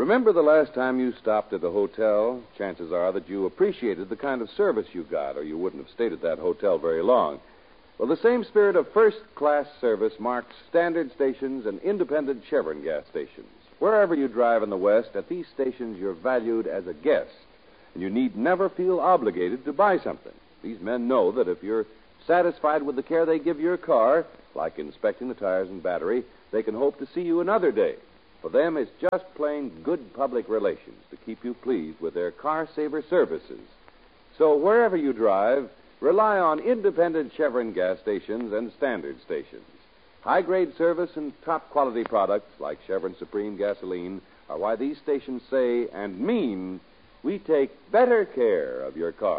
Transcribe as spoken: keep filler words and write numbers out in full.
Remember the last time you stopped at a hotel? Chances are that you appreciated the kind of service you got, or you wouldn't have stayed at that hotel very long. Well, the same spirit of first-class service marks standard stations and independent Chevron gas stations. Wherever you drive in the West, at these stations you're valued as a guest, and you need never feel obligated to buy something. These men know that if you're satisfied with the care they give your car, like inspecting the tires and battery, they can hope to see you another day. For them, it's just plain good public relations to keep you pleased with their car saver services. So wherever you drive, rely on independent Chevron gas stations and standard stations. High-grade service and top-quality products like Chevron Supreme gasoline are why these stations say and mean we take better care of your car.